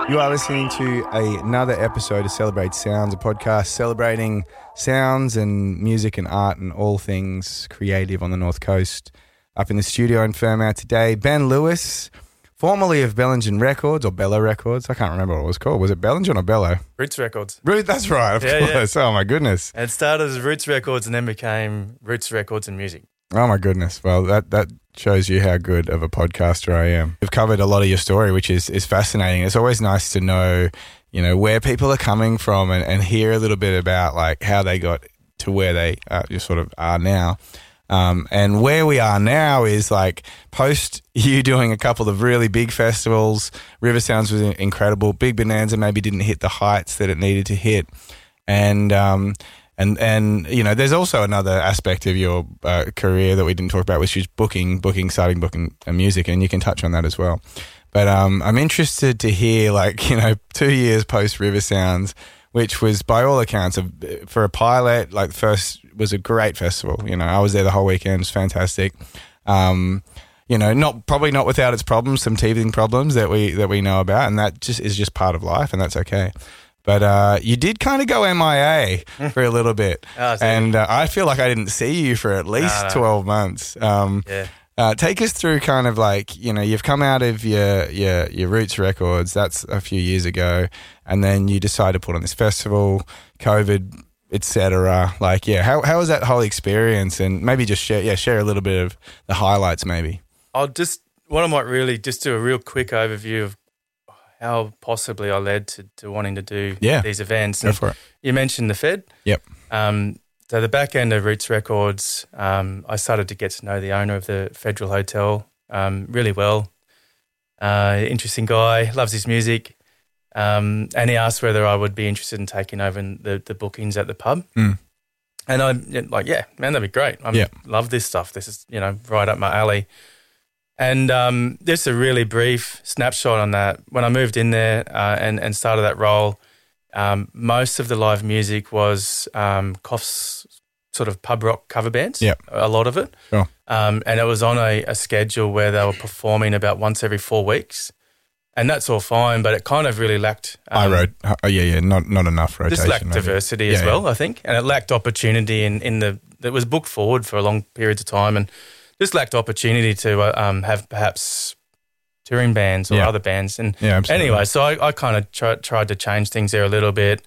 You are listening to another episode of Celebrate Sounds, a podcast celebrating sounds and music and art and all things creative on the North Coast. Up in the studio in Fairmount today, Ben Lewis, formerly of Bellingen Records or Bello Records. I can't remember what it was called. Was it Bellingen or Bello? Roots Records. That's right, of course. Yeah. Oh, my goodness. It started as Roots Records and then became Roots Records and Music. Oh, my goodness. Well, that shows you how good of a podcaster I am. We've covered a lot of your story, which is fascinating. It's always nice to know, where people are coming from and hear a little bit about like how they got to where they just sort of are now. And where we are now is like post you doing a couple of really big festivals. River Sounds was incredible. Big Bonanza maybe didn't hit the heights that it needed to hit. And there's also another aspect of your career that we didn't talk about, which is starting booking music, and you can touch on that as well. But I'm interested to hear, 2 years post River Sounds, which was by all accounts for a pilot, first was a great festival. I was there the whole weekend. It was fantastic. Probably not without its problems, some teething problems that we know about, and that is just part of life, and that's okay. But you did kind of go MIA for a little bit. And I feel like I didn't see you for at least 12 months. Take us through kind of you've come out of your Roots Records, that's a few years ago, and then you decide to put on this festival, COVID, etc. How was that whole experience? And maybe just share a little bit of the highlights maybe. I might really just do a real quick overview of how possibly I led to wanting to do these events. Go for it. You mentioned the Fed. Yep. So the back end of Roots Records, I started to get to know the owner of the Federal Hotel really well. Interesting guy, loves his music. And he asked whether I would be interested in taking over the bookings at the pub. Mm. And I'm like, yeah, man, that'd be great. I love this stuff. This is, right up my alley. And just a really brief snapshot on that. When I moved in there and started that role, most of the live music was Koff's sort of pub rock cover bands, a lot of it. Sure. And it was on a schedule where they were performing about once every 4 weeks. And that's all fine, but it kind of really lacked... not enough rotation. Just lacked diversity as well, I think. And it lacked opportunity it was booked forward for long periods of time and just lacked opportunity to have perhaps touring bands or other bands. And anyway, so I kind of tried to change things there a little bit,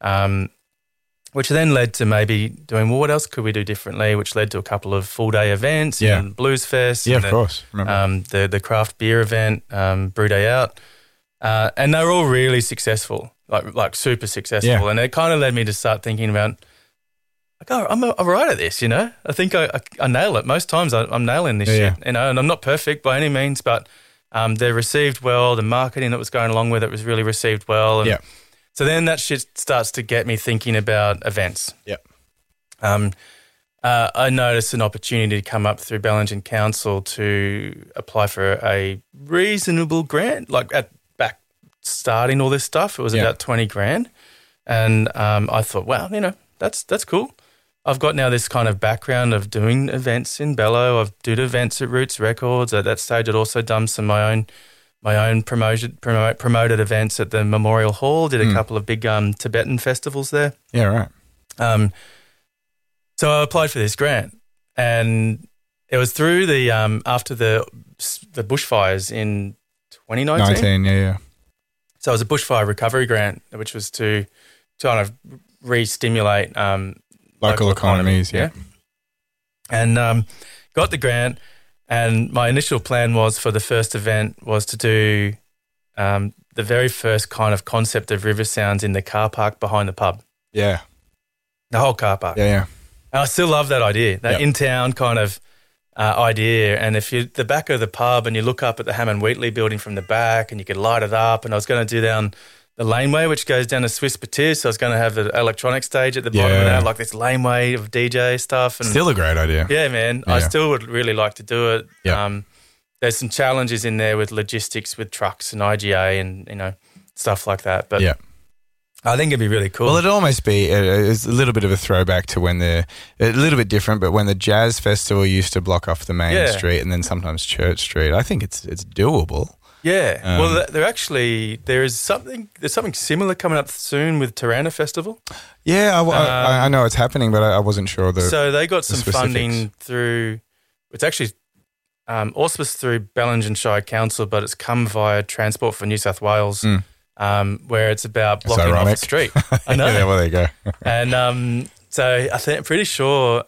which then led to maybe doing, well, what else could we do differently, which led to a couple of full-day events, and Blues Fest. Yeah, of course. The craft beer event, Brew Day Out. And they were all really successful, like super successful. Yeah. And it kind of led me to start thinking about, I'm all right at this, I think I nail it. Most times I'm nailing this shit, and I'm not perfect by any means, but they're received well. The marketing that was going along with it was really received well. And so then that shit starts to get me thinking about events. Yep. I noticed an opportunity to come up through Bellingen Council to apply for a reasonable grant, back starting all this stuff. It was about 20 grand. And I thought, wow, that's cool. I've got now this kind of background of doing events in Bello. I've did events at Roots Records. At that stage, I'd also done some my own promoted events at the Memorial Hall. Did a couple of big Tibetan festivals there. Yeah, right. So I applied for this grant, and it was through the after the bushfires in 2019. Yeah. So it was a bushfire recovery grant, which was to kind of re-stimulate local economies. Yeah. And got the grant, and my initial plan was for the first event was to do the very first kind of concept of River Sounds in the car park behind the pub. Yeah. The whole car park. Yeah. And I still love that idea, that in-town kind of idea. And if you're at the back of the pub and you look up at the Hammond Wheatley building from the back and you could light it up, and I was going to do down the laneway, which goes down to Swiss Patis. So I was going to have the electronic stage at the bottom of that, like this laneway of DJ stuff. And still a great idea. Yeah, man. Yeah. I still would really like to do it. Yeah. There's some challenges in there with logistics, with trucks and IGA and, stuff like that. But I think it'd be really cool. Well, it'd almost be it's a little bit of a throwback to when a little bit different, but when the Jazz Festival used to block off the main street and then sometimes Church Street. I think it's doable. Yeah. Well, there's something similar coming up soon with Tarana Festival. Yeah, I know it's happening, but I wasn't sure. So they got some funding through, it's actually auspiced through Bellingen Shire Council, but it's come via Transport for New South Wales, where it's about blocking off a street. I know. Yeah, well, there you go. And so I'm pretty sure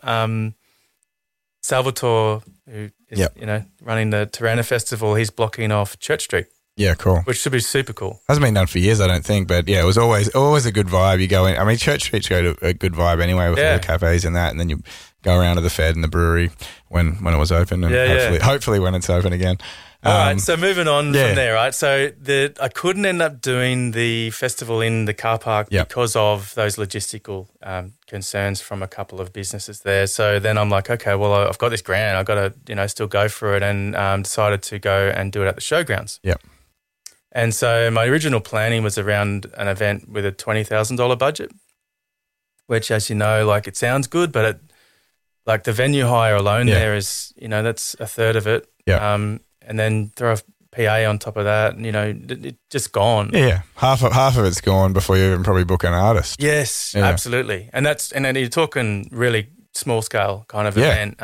Salvatore, who is running the Tarana Festival, he's blocking off Church Street. Yeah, cool. Which should be super cool. Hasn't been done for years, I don't think, but yeah, it was always a good vibe. You go in. I mean, Church Street's got a good vibe anyway with all the cafes and that, and then you go around to the Fed and the brewery when it was open, and hopefully when it's open again. All right, so moving on from there, right? So I couldn't end up doing the festival in the car park because of those logistical concerns from a couple of businesses there. So then I'm like, okay, well, I've got this grant. I've got to, still go for it, and decided to go and do it at the showgrounds. Yep. And so my original planning was around an event with a $20,000 budget, which, as you know, like it sounds good, but like the venue hire alone there is, that's a third of it. Yeah. And then throw a PA on top of that, and, it's just gone. Yeah, half of it's gone before you even probably book an artist. Yes, absolutely. And then you're talking really small scale kind of event.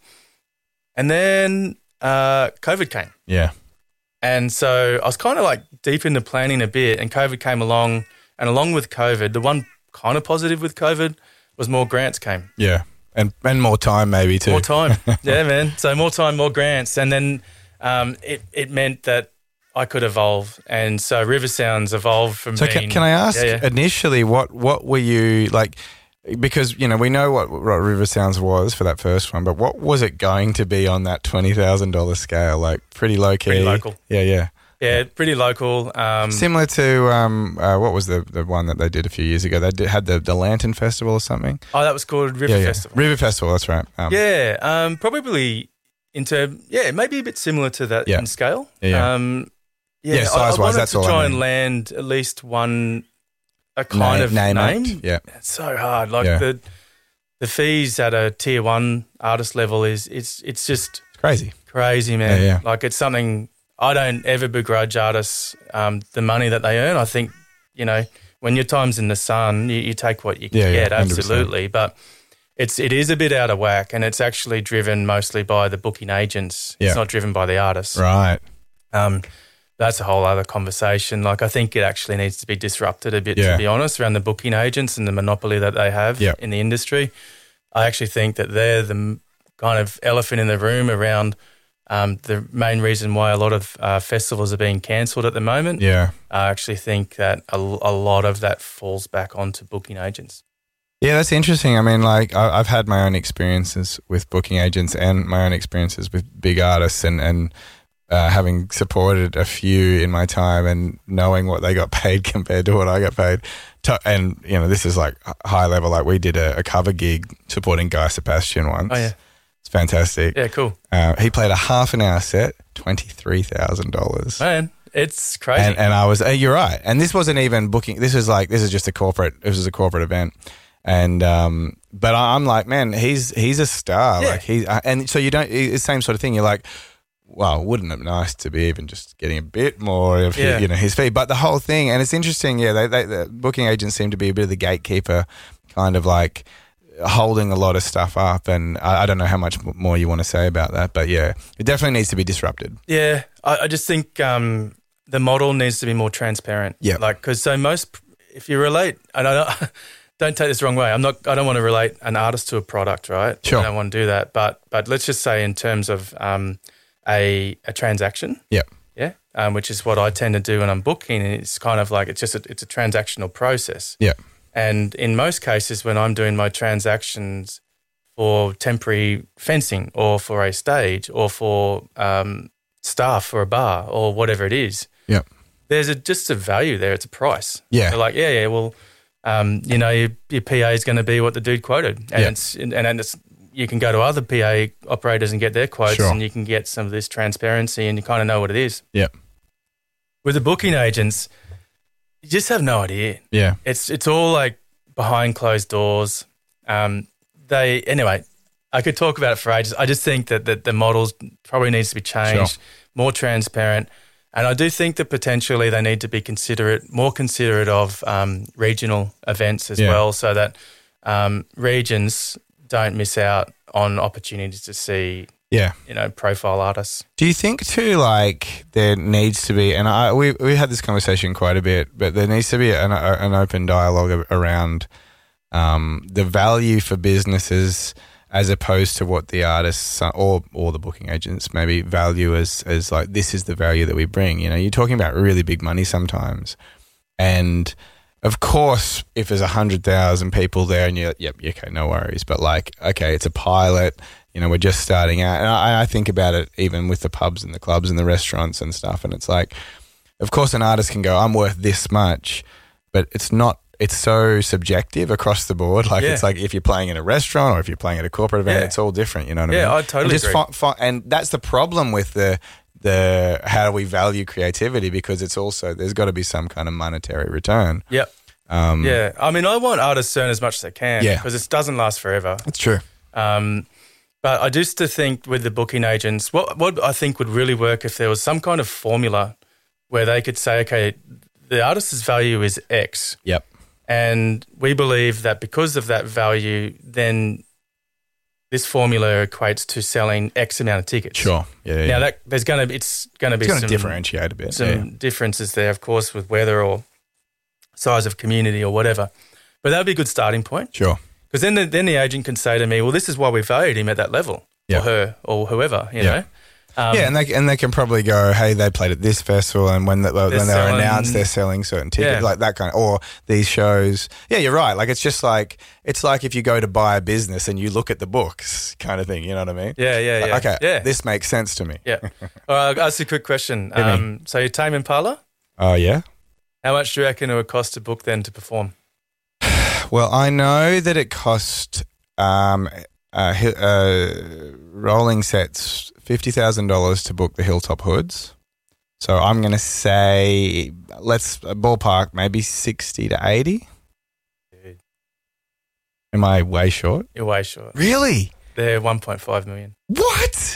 And then COVID came. Yeah. And so I was kind of like deep into planning a bit, and COVID came along. And along with COVID, the one kind of positive with COVID was more grants came. Yeah, and more time maybe too. More time, yeah, man. So more time, more grants, and then it meant that I could evolve, and so River Sounds evolved from. So can I ask initially what were you like? Because we know what River Sounds was for that first one, but what was it going to be on that $20,000 scale? Like pretty low key, pretty local. Yeah, pretty local. Similar to what was the one that they did a few years ago? They had the Lantern Festival or something. Oh, that was called River Festival. River Festival, that's right. Probably maybe a bit similar to that in scale. Size-wise, that's all. I wanted to try and land at least a kind of name. Yeah, it's so hard. Like the fees at a tier 1 artist level it's just crazy, man. Yeah. Like it's something I don't ever begrudge artists the money that they earn. I think when your time's in the sun, you take what you can get, absolutely. But it is a bit out of whack, and it's actually driven mostly by the booking agents. It's not driven by the artists, right? That's a whole other conversation. Like I think it actually needs to be disrupted a bit, to be honest, around the booking agents and the monopoly that they have in the industry. I actually think that they're the kind of elephant in the room around the main reason why a lot of festivals are being cancelled at the moment. Yeah. I actually think that a lot of that falls back onto booking agents. Yeah, that's interesting. I mean, like I've had my own experiences with booking agents and my own experiences with big artists, and having supported a few in my time and knowing what they got paid compared to what I got paid. And, this is like high level. Like we did a cover gig supporting Guy Sebastian once. Oh, yeah. It's fantastic. Yeah, cool. He played a half an hour set, $23,000. Man, it's crazy. And I was, you're right. And this wasn't even booking. This was just a corporate event. And, but I'm like, man, he's a star. Yeah. Like and so you don't, it's the same sort of thing. You're like, well, wouldn't it be nice to be even just getting a bit more of his fee? But the whole thing, and it's interesting, the booking agents seem to be a bit of the gatekeeper, kind of like holding a lot of stuff up. And I don't know how much more you want to say about that, but it definitely needs to be disrupted. Yeah, I just think the model needs to be more transparent. Yeah, because if you relate, and don't take this the wrong way. I don't want to relate an artist to a product, right? Sure. I don't want to do that. But let's just say in terms of a transaction. Yeah. Yeah. Which is what I tend to do when I'm booking. It's kind of like it's a transactional process. Yeah. And in most cases, when I'm doing my transactions for temporary fencing or for a stage or for staff for a bar or whatever it is, there's just a value there. It's a price. Yeah. They're like, well, your PA is going to be what the dude quoted, and it's you can go to other PA operators and get their quotes, and you can get some of this transparency, and you kind of know what it is. Yeah. With the booking agents, you just have no idea. Yeah. It's all like behind closed doors. Anyway, I could talk about it for ages. I just think that the models probably needs to be changed, more transparent. And I do think that potentially they need to be more considerate of regional events as well, so that regions don't miss out on opportunities to see, profile artists. Do you think too, like there needs to be, and we had this conversation quite a bit, but there needs to be an open dialogue around the value for businesses as opposed to what the artists or the booking agents maybe value as like, this is the value that we bring. You know, you're talking about really big money sometimes. And of course, if there's 100,000 people there and you're, okay, no worries. But like, okay, it's a pilot, you know, we're just starting out. And I think about it even with the pubs and the clubs and the restaurants and stuff. And it's like, of course, an artist can go, I'm worth this much, but it's not. It's so subjective across the board. Like it's like if you're playing in a restaurant or if you're playing at a corporate event, it's all different. You know what I mean? Yeah, I totally agree. And that's the problem with the how do we value creativity, because it's also, there's got to be some kind of monetary return. Yep. I mean, I want artists to earn as much as they can because it doesn't last forever. It's true. But I just to think with the booking agents, what I think would really work if there was some kind of formula where they could say, okay, the artist's value is X. Yep. And we believe that because of that value, then this formula equates to selling X amount of tickets. Sure. Yeah. Now it's going to differentiate a bit. Some differences there, of course, with weather or size of community or whatever. But that would be a good starting point. Sure. Because then the agent can say to me, well, this is why we valued him at that level, or her, or whoever, you know. And they can probably go, hey, they played at this festival, and when they were announced, they're selling certain tickets, like that kind of, or these shows. Yeah, you're right. Like it's like if you go to buy a business and you look at the books, kind of thing. You know what I mean? Yeah. Okay, this makes sense to me. Yeah. All right, I'll ask you a quick question. So you're Tame Impala? Oh, yeah. How much do you reckon it would cost to book then to perform? Well, I know that it cost rolling sets $50,000 to book the Hilltop Hoods. So I'm going to say, let's ballpark maybe 60 to 80. Dude. Am I way short? You're way short. Really? They're 1.5 million. What?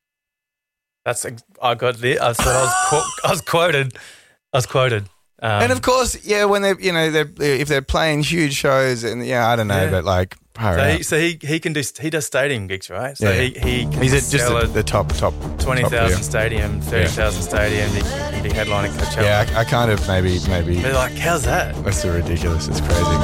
I got there. I was quoted. And of course, when they're, if they're playing huge shows, and I don't know, but like, he does stadium gigs, right? So he can he's sell just the top 20,000 stadium, 30,000 stadium. He can be headlining Coachella. Yeah, I kind of maybe. They're like, how's that? That's so ridiculous. It's crazy.